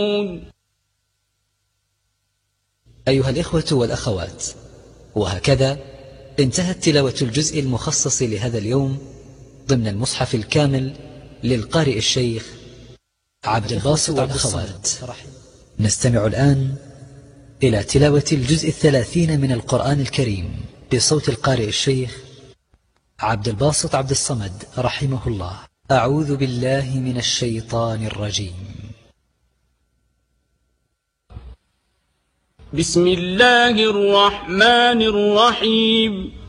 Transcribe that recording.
أيها الإخوة والأخوات، وهكذا انتهت تلاوة الجزء المخصص لهذا اليوم ضمن المصحف الكامل للقارئ الشيخ عبد الباسط عبد الصمد. نستمع الآن إلى تلاوة الجزء 30 من القرآن الكريم بصوت القارئ الشيخ عبد الباسط عبد الصمد رحمه الله. أعوذ بالله من الشيطان الرجيم. بسم الله الرحمن الرحيم.